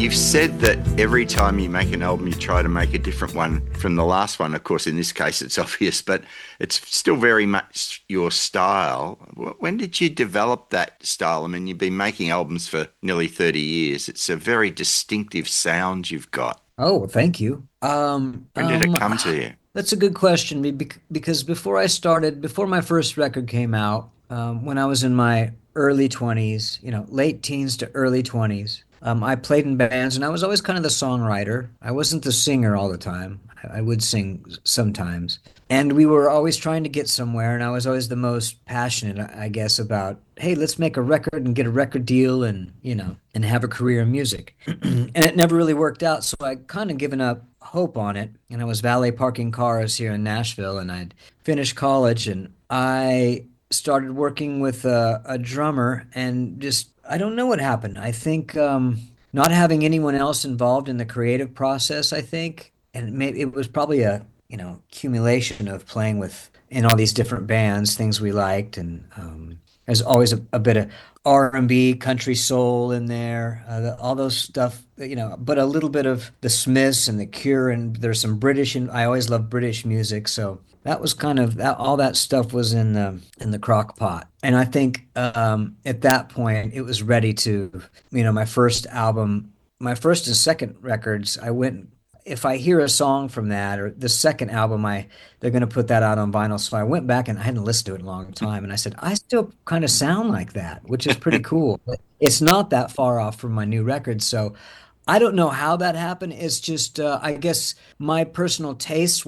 You've said that every time you make an album, you try to make a different one from the last one. Of course, in this case, it's obvious, but it's still very much your style. When did you develop that style? I mean, you've been making albums for nearly 30 years. It's a very distinctive sound you've got. Oh, well, thank you. When did it come to you? That's a good question because before my first record came out, when I was in my early 20s, late teens to early 20s, I played in bands and I was always kind of the songwriter. I wasn't the singer all the time. I would sing sometimes. And we were always trying to get somewhere, and I was always the most passionate, I guess, about, hey, let's make a record and get a record deal and have a career in music. And it never really worked out, so I kind of given up hope on it. And I was valet parking cars here in Nashville, and I'd finished college, and I started working with a drummer, and just, I don't know what happened. I think not having anyone else involved in the creative process, I think, and maybe it was probably a accumulation of playing with in all these different bands, things we liked, and there's always a bit of R&B, country soul in there, all those stuff, but a little bit of the Smiths and the Cure, and there's some British, and I always loved British music, so that was kind of that. All that stuff was in the crock pot, and I think at that point it was ready to, my first album, my first and second records. I went If I hear a song from that or the second album, they're going to put that out on vinyl. So I went back and I hadn't listened to it in a long time, and I said I still kind of sound like that, which is pretty cool. But it's not that far off from my new record, so I don't know how that happened. It's just I guess my personal taste,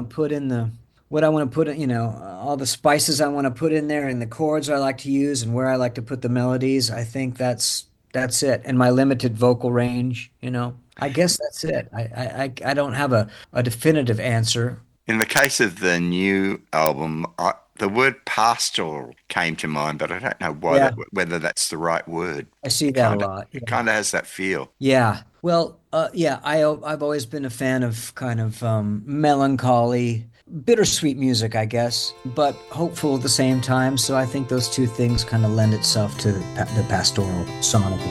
what I want to put in, all the spices I want to put in there and the chords I like to use and where I like to put the melodies. I think that's it. And my limited vocal range, I guess that's it. I don't have a definitive answer. In the case of the new album, the word pastoral came to mind, but I don't know Yeah, whether that's the right word. I see that a Kind of, lot. it Yeah. kind of has that feel. Yeah. Well, yeah, I've always been a fan of kind of melancholy, bittersweet music, I guess, but hopeful at the same time. So I think those two things kind of lend itself to the pastoral sonic